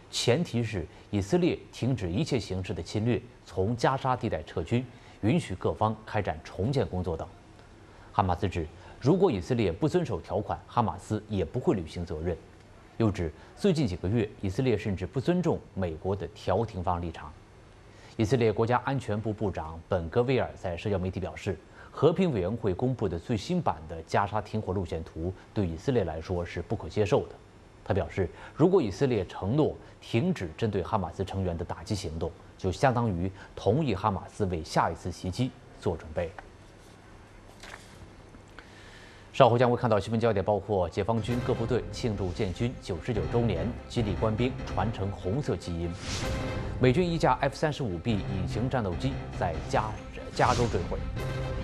前提是以色列停止一切形式的侵略，从加沙地带撤军，允许各方开展重建工作等。哈马斯指，如果以色列不遵守条款，哈马斯也不会履行责任。又指，最近几个月，以色列甚至不尊重美国的调停方立场。以色列国家安全部部长本戈维尔在社交媒体表示，和平委员会公布的最新版的加沙停火路线图对以色列来说是不可接受的。他表示，如果以色列承诺停止针对哈马斯成员的打击行动，就相当于同意哈马斯为下一次袭击做准备。稍后将会看到新闻焦点，包括解放军各部队庆祝建军99周年，激励官兵传承红色基因；美军一架F-35B 隐形战斗机在加州坠毁；